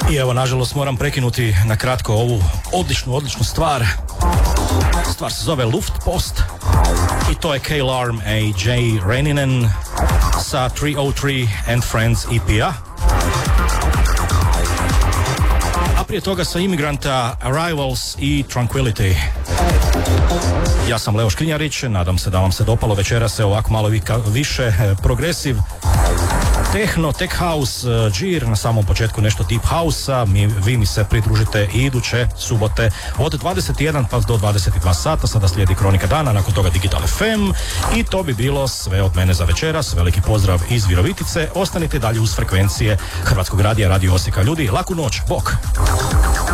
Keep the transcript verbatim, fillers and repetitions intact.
I evo, nažalost, moram prekinuti na kratko ovu odličnu, odličnu stvar. Stvar se zove Luftpost i to je K-Larm A J Reninen sa tri oh tri and Friends E P-a. A prije toga sa Immigranta Arrivals i Tranquility. Ja sam Leo Škrinjarić, nadam se da vam se dopalo večeras se ovako malo više progresiv techno, tech house, džir, na samom početku nešto deep house-a, mi, vi mi se pridružite i iduće subote od dvadeset jedan pa do dvadeset dva sata, sada slijedi Kronika dana, nakon toga Digital F M i to bi bilo sve od mene za večeras, veliki pozdrav iz Virovitice, ostanite dalje uz frekvencije Hrvatskog radija, Radio Osijeka. Ljudi, laku noć, bok!